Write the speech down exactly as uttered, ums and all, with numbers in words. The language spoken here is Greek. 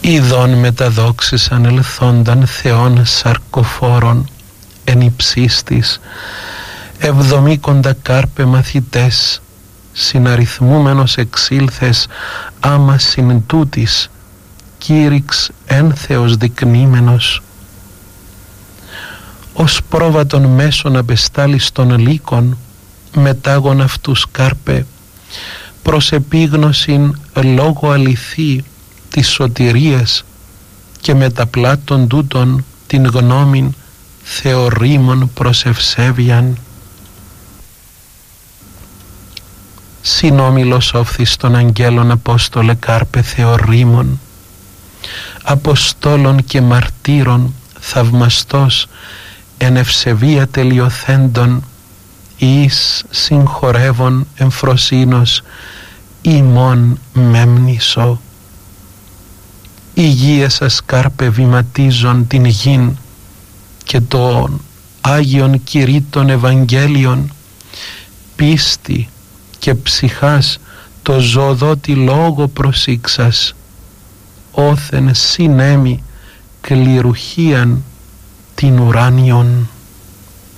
ειδών μεταδόξης ανελθόνταν θεών σαρκοφόρων εν υψίστης, εβδομήκοντα κάρπε μαθητές, συναριθμούμενος εξήλθες άμα συν τούτης, κήρυξ ένθεος δεικνύμενος. Ως πρόβατον μέσον απεστάλης των λύκων, μετάγων αυτούς κάρπε, προς επίγνωσιν λόγω αληθή της σωτηρίας και μεταπλάτων τούτων την γνώμην θεωρήμων προς ευσέβιαν. Συνόμιλος όφθης των αγγέλων Απόστολε κάρπε θεωρήμων, Αποστόλων και μαρτύρων θαυμαστός εν ευσεβία τελειοθέντων, εις συγχωρεύων εμφροσύνος ημών μέμνησο. Υγεία σας κάρπε βηματίζον την γην και των Άγιον Κηρύττων Ευαγγέλιον, πίστη και ψυχάς το ζωδότη λόγο προσήξας, όθεν συνέμει κληρουχίαν την ουράνιον.